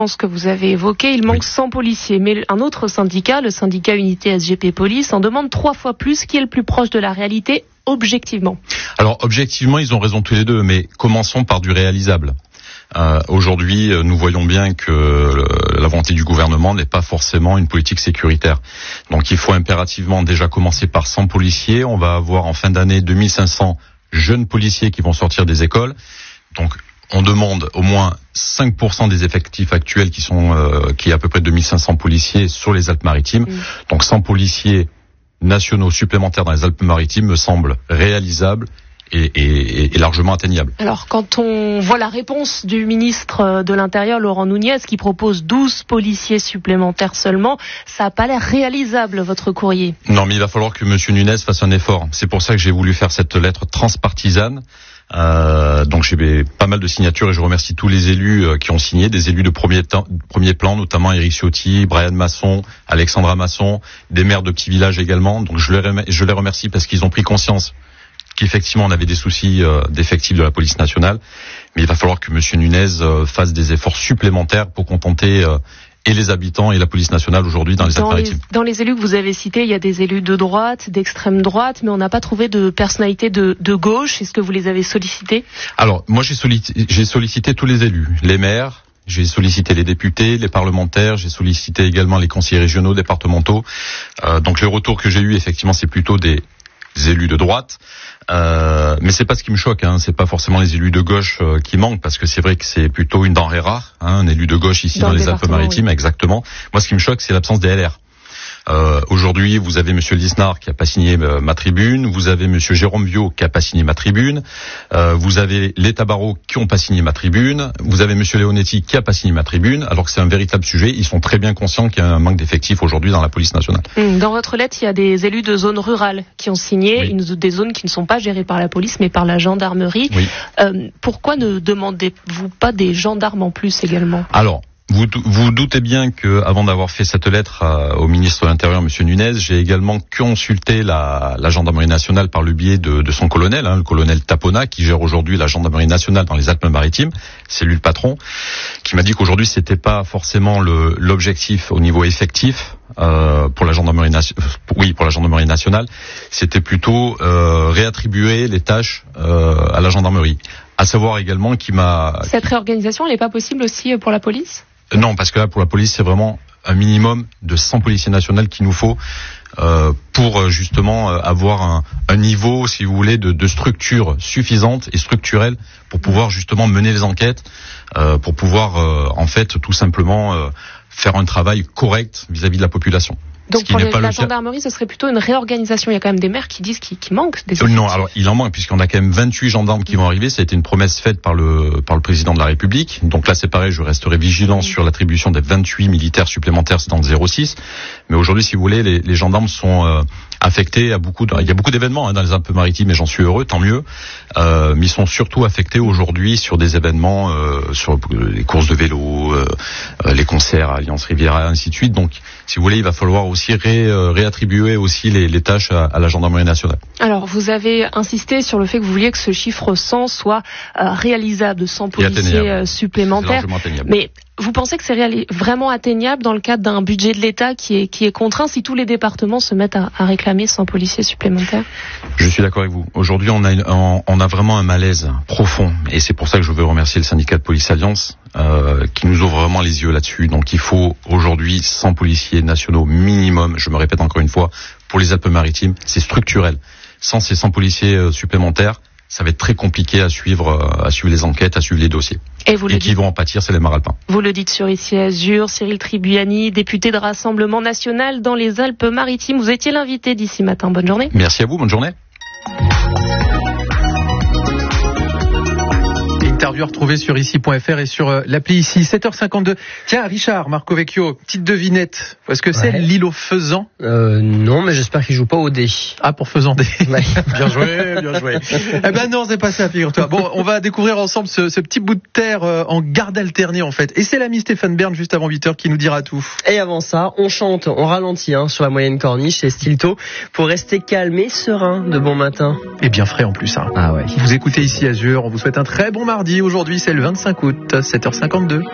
Ce que vous avez évoqué, il manque 100 policiers, mais un autre syndicat, le syndicat Unité SGP Police, en demande 3 fois plus, qui est le plus proche de la réalité, objectivement. Alors, objectivement, ils ont raison tous les deux, mais commençons par du réalisable. Aujourd'hui, nous voyons bien que la volonté du gouvernement n'est pas forcément une politique sécuritaire. Donc, il faut impérativement déjà commencer par 100 policiers. On va avoir en fin d'année 2500 jeunes policiers qui vont sortir des écoles. Donc, on demande au moins 5% des effectifs actuels qui est à peu près 2500 policiers sur les Alpes-Maritimes. Donc 100 policiers nationaux supplémentaires dans les Alpes-Maritimes me semble réalisable et largement atteignable. Alors quand on voit la réponse du ministre de l'Intérieur, Laurent Nunez, qui propose 12 policiers supplémentaires seulement, ça n'a pas l'air réalisable, votre courrier. Non, mais il va falloir que M. Nunez fasse un effort. C'est pour ça que j'ai voulu faire cette lettre transpartisane. Donc j'ai pas mal de signatures et je remercie tous les élus qui ont signé, des élus de premier plan, notamment Éric Ciotti, Brian Masson, Alexandra Masson, des maires de petits villages également. Donc je les remercie parce qu'ils ont pris conscience qu'effectivement on avait des soucis d'effectifs de la police nationale, mais il va falloir que M. Nunez fasse des efforts supplémentaires pour contenter et les habitants et la police nationale aujourd'hui dans les Alpes-Maritimes. Dans les élus que vous avez cités, il y a des élus de droite, d'extrême droite, mais on n'a pas trouvé de personnalité de gauche. Est-ce que vous les avez sollicités? Alors, moi j'ai sollicité tous les élus, les maires, j'ai sollicité les députés, les parlementaires, j'ai sollicité également les conseillers régionaux, départementaux. Donc les retours que j'ai eus, effectivement, c'est plutôt des élus de droite, mais c'est pas ce qui me choque, c'est pas forcément les élus de gauche qui manquent, parce que c'est vrai que c'est plutôt une denrée rare, un élu de gauche ici dans les Alpes-Maritimes, oui. Exactement. Moi, ce qui me choque, c'est l'absence des LR. Aujourd'hui, vous avez Monsieur Lisnard qui a pas signé ma tribune, vous avez Monsieur Jérôme Viau qui a pas signé ma tribune, vous avez les Tabarot qui ont pas signé ma tribune, vous avez Monsieur Leonetti qui a pas signé ma tribune, alors que c'est un véritable sujet. Ils sont très bien conscients qu'il y a un manque d'effectifs aujourd'hui dans la police nationale. Dans votre lettre, il y a des élus de zones rurales qui ont signé, des zones qui ne sont pas gérées par la police mais par la gendarmerie. Oui. Pourquoi ne demandez-vous pas des gendarmes en plus également? Alors, vous doutez bien que, avant d'avoir fait cette lettre au ministre de l'Intérieur, Monsieur Nunez, j'ai également consulté la gendarmerie nationale par le biais de son colonel, le colonel Tapona, qui gère aujourd'hui la gendarmerie nationale dans les Alpes-Maritimes. C'est lui le patron, qui m'a dit qu'aujourd'hui c'était pas forcément l'objectif au niveau effectif pour la gendarmerie nationale. C'était plutôt réattribuer les tâches à la gendarmerie. À savoir également Cette réorganisation, elle n'est pas possible aussi pour la police? Non, parce que là, pour la police, c'est vraiment un minimum de 100 policiers nationaux qu'il nous faut pour justement avoir un niveau, si vous voulez, de structure suffisante et structurelle pour pouvoir justement mener les enquêtes, pour pouvoir en fait tout simplement faire un travail correct vis-à-vis de la population. Donc pour la gendarmerie, ce serait plutôt une réorganisation. Il y a quand même des maires qui disent qu'il manque des effectifs. Non, alors il en manque, puisqu'on a quand même 28 gendarmes qui vont arriver. Ça a été une promesse faite par le président de la République. Donc là, c'est pareil, je resterai vigilant sur l'attribution des 28 militaires supplémentaires, c'est dans le 06. Mais aujourd'hui, si vous voulez, les gendarmes sont affectés à il y a beaucoup d'événements dans les Alpes-Maritimes, et j'en suis heureux, tant mieux. Mais ils sont surtout affectés aujourd'hui sur des événements, sur les courses de vélo, les concerts à Alliance Riviera, ainsi de suite. Donc, si vous voulez, il va falloir aussi réattribuer aussi les tâches à la gendarmerie nationale. Alors, vous avez insisté sur le fait que vous vouliez que ce chiffre 100 soit réalisable, 100 policiers supplémentaires. Mais vous pensez que c'est vraiment atteignable dans le cadre d'un budget de l'État qui est contraint si tous les départements se mettent à réclamer 100 policiers supplémentaires? Je suis d'accord avec vous. Aujourd'hui, on a vraiment un malaise profond, et c'est pour ça que je veux remercier le syndicat de Police Alliance qui nous ouvre vraiment les yeux là-dessus. Donc il faut aujourd'hui 100 policiers nationaux minimum, je me répète encore une fois, pour les Alpes-Maritimes. C'est structurel. Sans ces 100 policiers supplémentaires, ça va être très compliqué à suivre les enquêtes, à suivre les dossiers. Et qui vont en pâtir, c'est les Maralpins. Vous le dites sur Ici Azur, Cyril Tribuani, député de Rassemblement National dans les Alpes-Maritimes. Vous étiez l'invité d'ici matin. Bonne journée. Merci à vous, bonne journée. Interview retrouvée sur ici.fr et sur l'appli Ici. 7h52. Tiens, Richard Marcovecchio, petite devinette. Est-ce que c'est l'île aux faisans? Non, mais j'espère qu'il joue pas au dé. Ah, pour faisan dé. Ouais. Bien joué, bien joué. Eh ben non, c'est pas ça, figure-toi. Bon, on va découvrir ensemble ce petit bout de terre en garde alternée, en fait. Et c'est l'ami Stéphane Bern, juste avant 8h, qui nous dira tout. Et avant ça, on chante, on ralentit sur la moyenne corniche et Stilto pour rester calme et serein de bon matin. Et bien frais en plus. Ah ouais. Vous écoutez Ici Azur, on vous souhaite un très bon mardi. Aujourd'hui, c'est le 25 août, 7h52.